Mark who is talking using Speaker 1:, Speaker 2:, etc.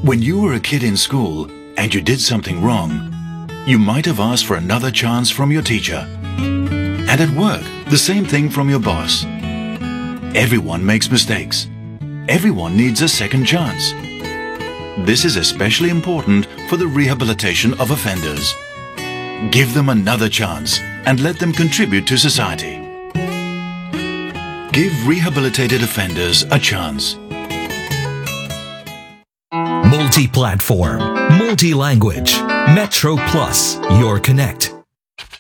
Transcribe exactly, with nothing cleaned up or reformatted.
Speaker 1: When you were a kid in school and you did something wrong, you might have asked for another chance from your teacher. And at work, the same thing from your boss. Everyone makes mistakes. Everyone needs a second chance. This is especially important for the rehabilitation of offenders. Give them another chance and let them contribute to society. Give rehabilitated offenders a chance.
Speaker 2: Multi-platform, multi-language, Metro Plus, your connect.